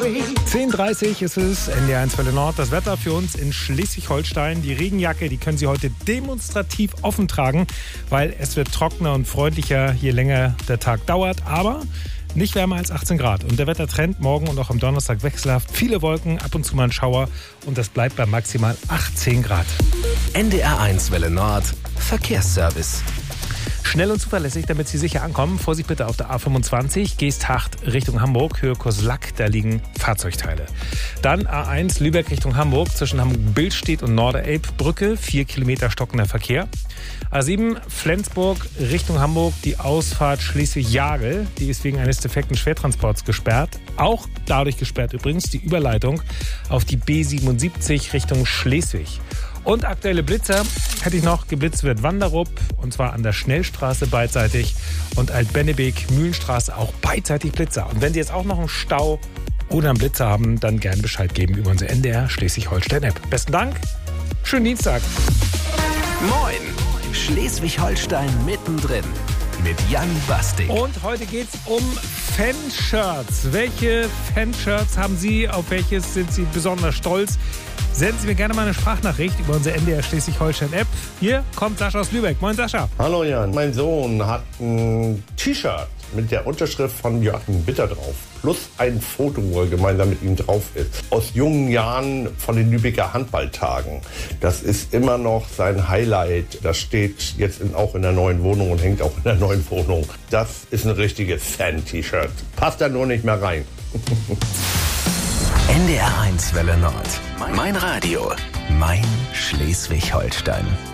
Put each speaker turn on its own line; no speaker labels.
10:30 ist es, NDR1 Welle Nord. Das Wetter für uns in Schleswig-Holstein. Die Regenjacke, die können Sie heute demonstrativ offen tragen, weil es wird trockener und freundlicher, je länger der Tag dauert. Aber nicht wärmer als 18 Grad. Und der Wettertrend morgen und auch am Donnerstag wechselhaft. Viele Wolken, ab und zu mal ein Schauer. Und das bleibt bei maximal 18 Grad.
NDR1 Welle Nord. Verkehrsservice.
Schnell und zuverlässig, damit Sie sicher ankommen. Vorsicht bitte auf der A25, Geesthacht Richtung Hamburg, Höhe Koslak, da liegen Fahrzeugteile. Dann A1 Lübeck Richtung Hamburg, zwischen Hamburg-Billstedt und Norderelbbrücke, 4 Kilometer stockender Verkehr. A7 Flensburg Richtung Hamburg, die Ausfahrt Schleswig-Jagel, die ist wegen eines defekten Schwertransports gesperrt. Auch dadurch gesperrt übrigens die Überleitung auf die B77 Richtung Schleswig. Und aktuelle Blitzer hätte ich noch. Geblitzt wird Wanderup, und zwar an der Schnellstraße beidseitig, und Alt-Bennebeek, Mühlenstraße auch beidseitig Blitzer. Und wenn Sie jetzt auch noch einen Stau oder einen Blitzer haben, dann gerne Bescheid geben über unsere NDR Schleswig-Holstein-App. Besten Dank, schönen Dienstag.
Moin, Schleswig-Holstein mittendrin mit Jan Bastik.
Und heute geht's um Fanshirts. Welche Fanshirts haben Sie? Auf welches sind Sie besonders stolz? Senden Sie mir gerne mal eine Sprachnachricht über unsere NDR Schleswig-Holstein-App. Hier kommt Sascha aus Lübeck. Moin Sascha.
Hallo Jan. Mein Sohn hat ein T-Shirt mit der Unterschrift von Joachim Bitter drauf. Plus ein Foto, wo er gemeinsam mit ihm drauf ist. Aus jungen Jahren von den Lübecker Handballtagen. Das ist immer noch sein Highlight. Das steht jetzt auch in der neuen Wohnung und hängt auch in der neuen Wohnung. Das ist ein richtiges Fan-T-Shirt. Passt da nur nicht mehr rein.
NDR1 Welle Nord. Mein Radio. Mein Schleswig-Holstein.